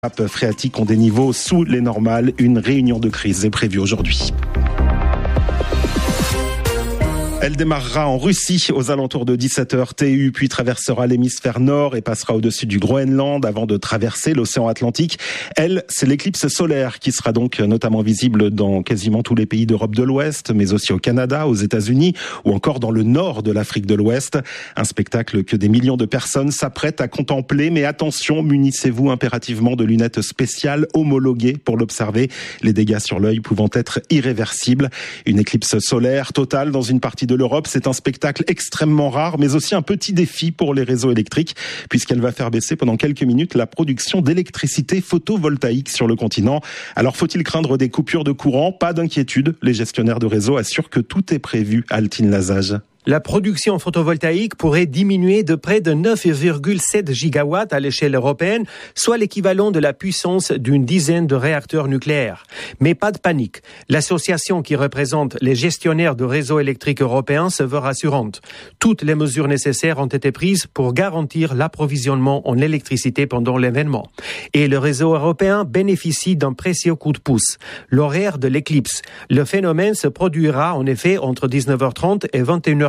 nappes phréatiques ont des niveaux sous les normales. Une réunion de crise est prévue aujourd'hui. Elle démarrera en Russie aux alentours de 17h TU, puis traversera l'hémisphère nord et passera au-dessus du Groenland avant de traverser l'océan Atlantique. Elle, c'est l'éclipse solaire qui sera donc notamment visible dans quasiment tous les pays d'Europe de l'Ouest, mais aussi au Canada, aux États-Unis ou encore dans le nord de l'Afrique de l'Ouest. Un spectacle que des millions de personnes s'apprêtent à contempler, mais attention, munissez-vous impérativement de lunettes spéciales homologuées pour l'observer, les dégâts sur l'œil pouvant être irréversibles. Une éclipse solaire totale dans une partie de l'Europe, c'est un spectacle extrêmement rare, mais aussi un petit défi pour les réseaux électriques, puisqu'elle va faire baisser pendant quelques minutes la production d'électricité photovoltaïque sur le continent. Alors faut-il craindre des coupures de courant ? Pas d'inquiétude, les gestionnaires de réseau assurent que tout est prévu. Altine Lazage. La production photovoltaïque pourrait diminuer de près de 9,7 gigawatts à l'échelle européenne, soit l'équivalent de la puissance d'une dizaine de réacteurs nucléaires. Mais pas de panique. L'association qui représente les gestionnaires de réseaux électriques européens se veut rassurante. Toutes les mesures nécessaires ont été prises pour garantir l'approvisionnement en électricité pendant l'événement. Et le réseau européen bénéficie d'un précieux coup de pouce. L'horaire de l'éclipse. Le phénomène se produira en effet entre 19h30 et 21h30.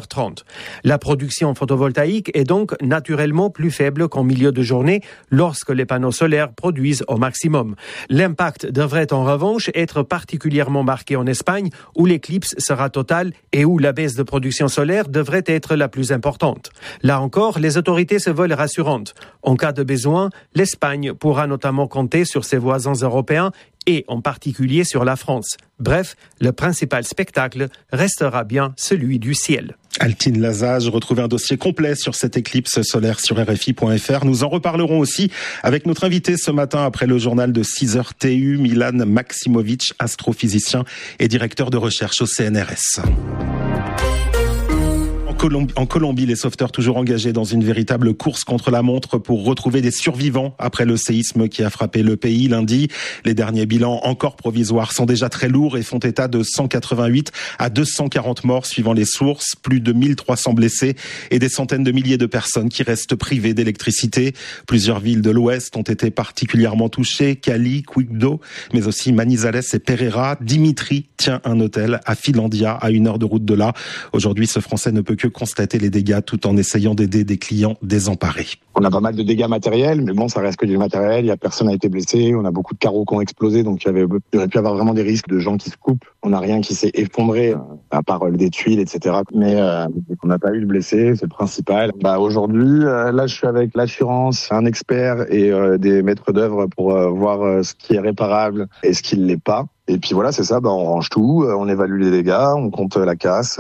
La production photovoltaïque est donc naturellement plus faible qu'en milieu de journée lorsque les panneaux solaires produisent au maximum. L'impact devrait en revanche être particulièrement marqué en Espagne où l'éclipse sera totale et où la baisse de production solaire devrait être la plus importante. Là encore, les autorités se veulent rassurantes. En cas de besoin, l'Espagne pourra notamment compter sur ses voisins européens et en particulier sur la France. Bref, le principal spectacle restera bien celui du ciel. Altine Lazage, retrouvez un dossier complet sur cette éclipse solaire sur RFI.fr. Nous en reparlerons aussi avec notre invité ce matin après le journal de 6h TU, Milan Maksimovic, astrophysicien et directeur de recherche au CNRS. En Colombie, les sauveteurs toujours engagés dans une véritable course contre la montre pour retrouver des survivants après le séisme qui a frappé le pays lundi. Les derniers bilans encore provisoires sont déjà très lourds et font état de 188 à 240 morts suivant les sources, plus de 1300 blessés et des centaines de milliers de personnes qui restent privées d'électricité. Plusieurs villes de l'Ouest ont été particulièrement touchées, Cali, Quibdó, mais aussi Manizales et Pereira. Dimitri tient un hôtel à Finlandia, à 1 heure de route de là. Aujourd'hui, ce Français ne peut que constater les dégâts tout en essayant d'aider des clients désemparés. On a pas mal de dégâts matériels, mais bon, ça reste que du matériel. Il y a personne a été blessé. On a beaucoup de carreaux qui ont explosé, donc il y aurait pu avoir vraiment des risques de gens qui se coupent. On n'a rien qui s'est effondré, à part des tuiles, etc. Mais on n'a pas eu de blessés, c'est le principal. Aujourd'hui, là, je suis avec l'assurance, un expert et des maîtres d'œuvre pour voir ce qui est réparable et ce qui ne l'est pas. Et puis voilà, c'est ça. On range tout, on évalue les dégâts, on compte la casse.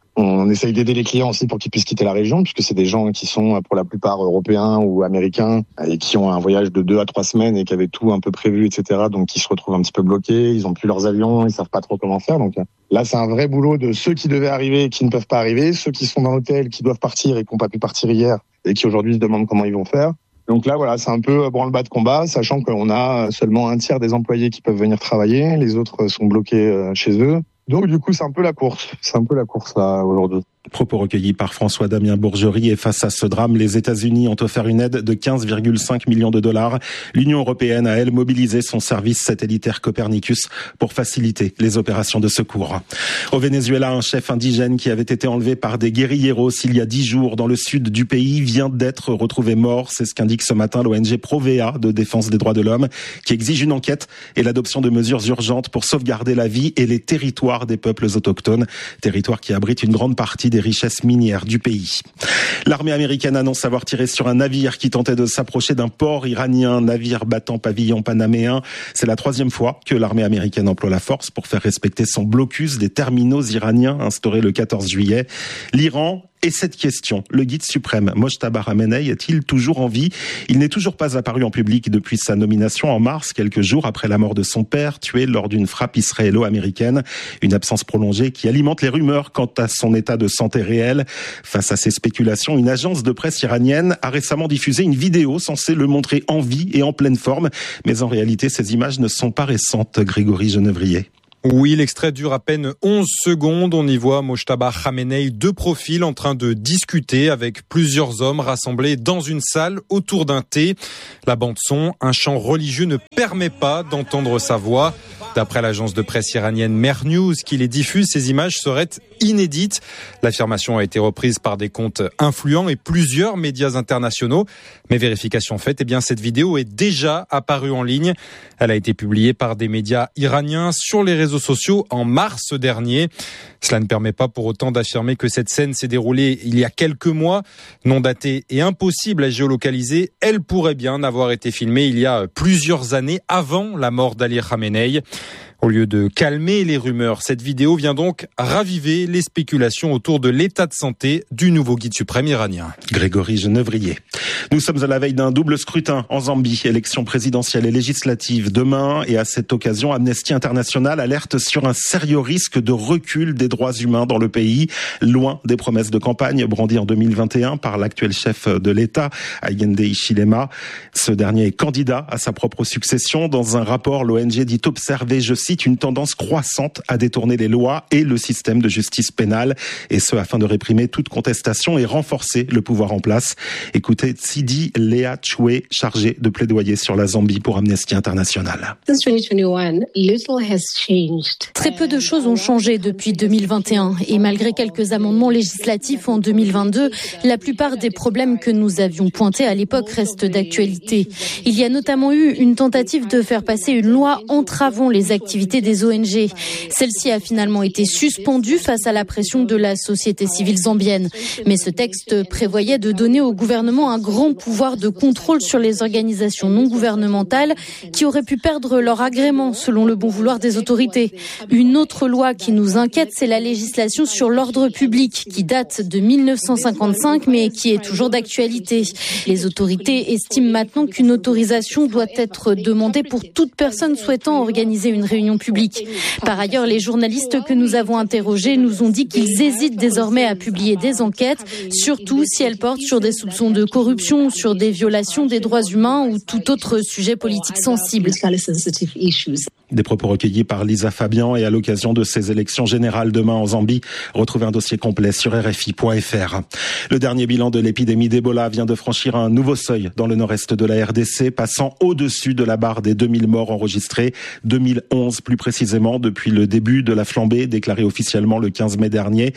On essaye d'aider les clients aussi pour qu'ils puissent quitter la région, puisque c'est des gens qui sont pour la plupart européens ou américains et qui ont un voyage de 2 à 3 semaines et qui avaient tout un peu prévu, etc. Donc qui se retrouvent un petit peu bloqués, ils ont plus leurs avions, ils savent pas trop comment faire. Donc là, c'est un vrai boulot de ceux qui devaient arriver et qui ne peuvent pas arriver, ceux qui sont dans l'hôtel, qui doivent partir et qui n'ont pas pu partir hier et qui aujourd'hui se demandent comment ils vont faire. Donc là, voilà, c'est un peu branle-bas de combat, sachant qu'on a seulement un tiers des employés qui peuvent venir travailler, les autres sont bloqués chez eux. Donc du coup, c'est un peu la course. C'est un peu la course là aujourd'hui. Propos recueillis par François-Damien Bourgerie. Et face à ce drame, les États-Unis ont offert une aide de 15,5 millions de dollars. L'Union européenne a, elle, mobilisé son service satellitaire Copernicus pour faciliter les opérations de secours. Au Venezuela, un chef indigène qui avait été enlevé par des guérilleros il y a 10 jours dans le sud du pays vient d'être retrouvé mort. C'est ce qu'indique ce matin l'ONG Provea de défense des droits de l'homme, qui exige une enquête et l'adoption de mesures urgentes pour sauvegarder la vie et les territoires des peuples autochtones, territoires qui abritent une grande partie des richesses minières du pays. L'armée américaine annonce avoir tiré sur un navire qui tentait de s'approcher d'un port iranien, navire battant pavillon panaméen. C'est la 3e fois que l'armée américaine emploie la force pour faire respecter son blocus des terminaux iraniens instauré le 14 juillet. L'Iran et cette question, le guide suprême Mojtaba Khamenei est-il toujours en vie ? Il n'est toujours pas apparu en public depuis sa nomination en mars, quelques jours après la mort de son père, tué lors d'une frappe israélo-américaine. Une absence prolongée qui alimente les rumeurs quant à son état de santé réel. Face à ces spéculations, une agence de presse iranienne a récemment diffusé une vidéo censée le montrer en vie et en pleine forme. Mais en réalité, ces images ne sont pas récentes, Grégory Genevrier. Oui, l'extrait dure à peine 11 secondes. On y voit Mojtaba Khamenei, deux profils en train de discuter avec plusieurs hommes rassemblés dans une salle autour d'un thé. La bande-son, un chant religieux ne permet pas d'entendre sa voix. D'après l'agence de presse iranienne Mer News qui les diffuse, ces images seraient inédites. L'affirmation a été reprise par des comptes influents et plusieurs médias internationaux. Mais vérification faite, cette vidéo est déjà apparue en ligne. Elle a été publiée par des médias iraniens sur les réseaux sociaux en mars dernier. Cela ne permet pas pour autant d'affirmer que cette scène s'est déroulée il y a quelques mois. Non datée et impossible à géolocaliser, elle pourrait bien avoir été filmée il y a plusieurs années avant la mort d'Ali Khamenei. Au lieu de calmer les rumeurs, cette vidéo vient donc raviver les spéculations autour de l'état de santé du nouveau guide suprême iranien. Grégory Genevrier. Nous sommes à la veille d'un double scrutin en Zambie, élections présidentielles et législatives demain, et à cette occasion, Amnesty International alerte sur un sérieux risque de recul des droits humains dans le pays, loin des promesses de campagne brandies en 2021 par l'actuel chef de l'État, Hakainde Hichilema. Ce dernier est candidat à sa propre succession. Dans un rapport, l'ONG dit observer, je cite, une tendance croissante à détourner les lois et le système de justice pénale, et ce afin de réprimer toute contestation et renforcer le pouvoir en place. Écoutez Sidi Léa Choué, chargée de plaidoyer sur la Zambie pour Amnesty International. Très peu de choses ont changé depuis 2021 et malgré quelques amendements législatifs en 2022, la plupart des problèmes que nous avions pointés à l'époque restent d'actualité. Il y a notamment eu une tentative de faire passer une loi entravant les activités des ONG. Celle-ci a finalement été suspendue face à la pression de la société civile zambienne. Mais ce texte prévoyait de donner au gouvernement un grand pouvoir de contrôle sur les organisations non gouvernementales qui auraient pu perdre leur agrément selon le bon vouloir des autorités. Une autre loi qui nous inquiète, c'est la législation sur l'ordre public qui date de 1955 mais qui est toujours d'actualité. Les autorités estiment maintenant qu'une autorisation doit être demandée pour toute personne souhaitant organiser une réunion publique. Par ailleurs, les journalistes que nous avons interrogés nous ont dit qu'ils hésitent désormais à publier des enquêtes, surtout si elles portent sur des soupçons de corruption, sur des violations des droits humains ou tout autre sujet politique sensible. Des propos recueillis par Lisa Fabian, et à l'occasion de ces élections générales demain en Zambie, retrouvez un dossier complet sur RFI.fr. Le dernier bilan de l'épidémie d'Ebola vient de franchir un nouveau seuil dans le nord-est de la RDC, passant au-dessus de la barre des 2000 morts enregistrés, 2011 plus précisément, depuis le début de la flambée déclarée officiellement le 15 mai dernier,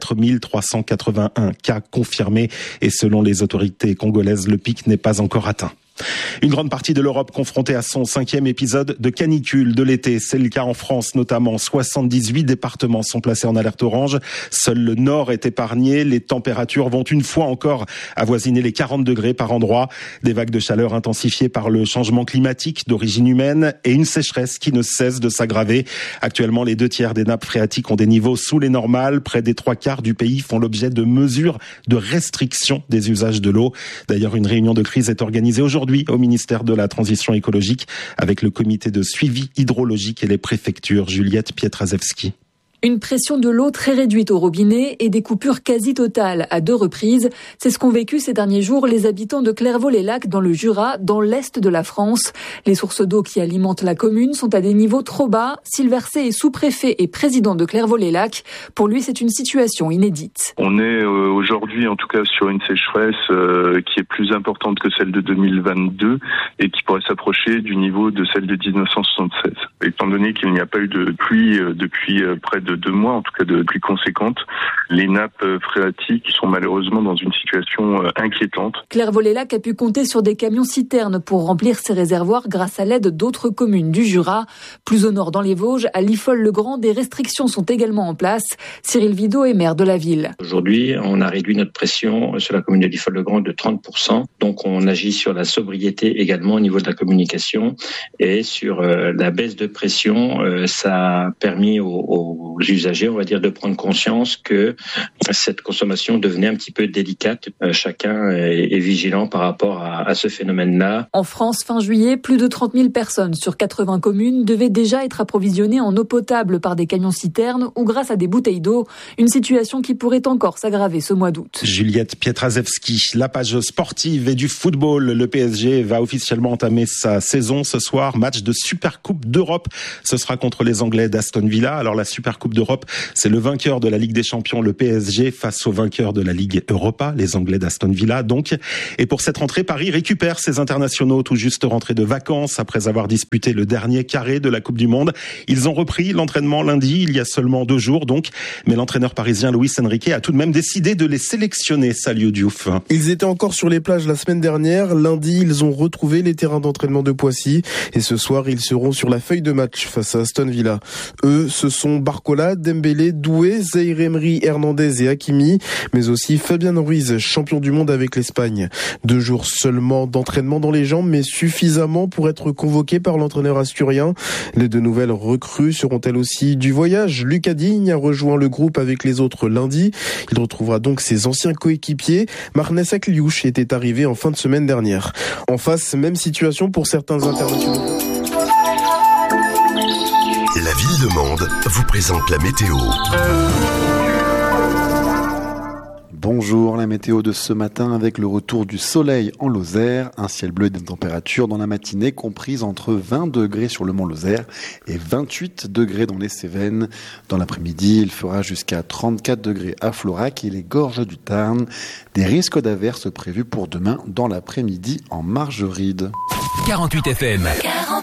4381 cas confirmés, et selon les autorités congolaises, le pic n'est pas encore atteint. Une grande partie de l'Europe confrontée à son 5e épisode de canicule de l'été. C'est le cas en France notamment. 78 départements sont placés en alerte orange. Seul le nord est épargné. Les températures vont une fois encore avoisiner les 40 degrés par endroit. Des vagues de chaleur intensifiées par le changement climatique d'origine humaine et une sécheresse qui ne cesse de s'aggraver. Actuellement, les 2/3 des nappes phréatiques ont des niveaux sous les normales. Près des 3/4 du pays font l'objet de mesures de restriction des usages de l'eau. D'ailleurs, une réunion de crise est organisée aujourd'hui au ministère de la Transition écologique avec le comité de suivi hydrologique et les préfectures. Juliette Pietraszewski. Une pression de l'eau très réduite au robinet et des coupures quasi totales à 2 reprises. C'est ce qu'ont vécu ces derniers jours les habitants de Clairvaux-les-Lacs dans le Jura, dans l'est de la France. Les sources d'eau qui alimentent la commune sont à des niveaux trop bas. Sylvain Verset est sous-préfet et président de Clairvaux-les-Lacs. Pour lui, c'est une situation inédite. On est aujourd'hui en tout cas sur une sécheresse qui est plus importante que celle de 2022 et qui pourrait s'approcher du niveau de celle de 1976. Étant donné qu'il n'y a pas eu de pluie depuis près de 2 mois, en tout cas de pluie conséquente, les nappes phréatiques sont malheureusement dans une situation inquiétante. Clairvaux-les-Lacs a pu compter sur des camions-citernes pour remplir ses réservoirs grâce à l'aide d'autres communes du Jura. Plus au nord dans les Vosges, à Liffol-le-Grand, des restrictions sont également en place. Cyril Vidot est maire de la ville. Aujourd'hui, on a réduit notre pression sur la commune de Liffol-le-Grand de 30%. Donc on agit sur la sobriété également au niveau de la communication et sur la baisse de pression. Ça a permis aux usagers, on va dire, de prendre conscience que cette consommation devenait un petit peu délicate. contact. Chacun est vigilant par rapport à ce phénomène-là. En France, fin juillet, plus de 30 000 personnes sur 80 communes devaient déjà être approvisionnées en eau potable par des camions-citernes ou grâce à des bouteilles d'eau. Une situation qui pourrait encore s'aggraver ce mois d'août. Juliette Pietraszewski, la page sportive et du football. Le PSG va officiellement entamer sa saison ce soir. Match de Supercoupe d'Europe. Ce sera contre les Anglais d'Aston Villa. Alors la Supercoupe d'Europe, c'est le vainqueur de la Ligue des Champions, le PSG, face au vainqueur de la Ligue Europa, les Anglais d'Aston Villa. Donc, et pour cette rentrée, Paris récupère ses internationaux tout juste rentrés de vacances après avoir disputé le dernier carré de la Coupe du Monde. Ils ont repris l'entraînement lundi, il y a seulement 2 jours donc. Mais l'entraîneur parisien Luis Enrique a tout de même décidé de les sélectionner. Salut Diouf. Ils étaient encore sur les plages la semaine dernière. Lundi, ils ont retrouvé les terrains d'entraînement de Poissy. Et ce soir, ils seront sur la feuille de match face à Aston Villa. Eux, ce sont Barcola, Dembélé, Doué, Zaïre Emery, Hernandez et Hakimi. Mais aussi Fabian Ruiz, champion du monde avec l'Espagne. 2 jours seulement d'entraînement dans les jambes, mais suffisamment pour être convoqué par l'entraîneur asturien. Les 2 nouvelles recrues seront-elles aussi du voyage. Lucas Digne a rejoint le groupe avec les autres lundi. Il retrouvera donc ses anciens coéquipiers. Marnès Akliouche était arrivé en fin de semaine dernière. En face, même situation pour certains internationaux. La ville de Mende vous présente la météo. Bonjour, la météo de ce matin avec le retour du soleil en Lozère, un ciel bleu et des températures dans la matinée comprises entre 20 degrés sur le mont Lozère et 28 degrés dans les Cévennes. Dans l'après-midi, il fera jusqu'à 34 degrés à Florac et les gorges du Tarn. Des risques d'averses prévus pour demain dans l'après-midi en Margeride. 48 FM.